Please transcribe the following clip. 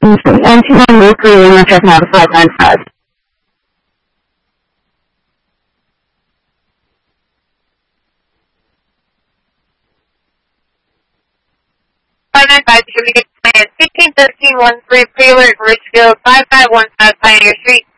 NT1 Mercury, Lima, Techno 595. 595, distributed plan 151313, pre-alert, Richfield, 5515 Pioneer Street.